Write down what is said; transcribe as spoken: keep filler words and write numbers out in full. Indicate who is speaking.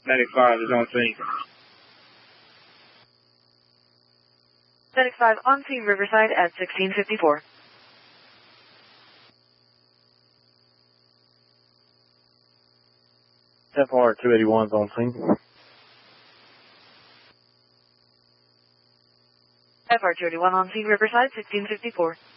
Speaker 1: Medic five is on scene.
Speaker 2: Medic five on scene Riverside at sixteen fifty-four.
Speaker 3: F R two eighty-one is on scene.
Speaker 2: F R two eighty-one on scene Riverside, sixteen fifty-four.